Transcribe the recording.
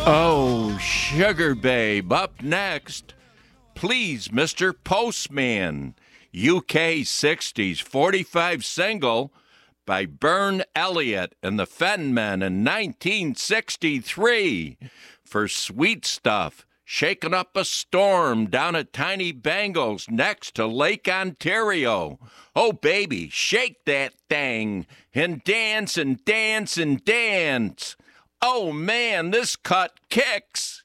Oh, Sugar Babe, up next. Please, Mr. Postman, UK 60s 45 single by Byrne Elliott and the Fenmen in 1963 for Sweet Stuff, shaking up a storm down at Tiny Bangles next to Lake Ontario. Oh, baby, shake that thing and dance and dance and dance. Oh, man, this cut kicks.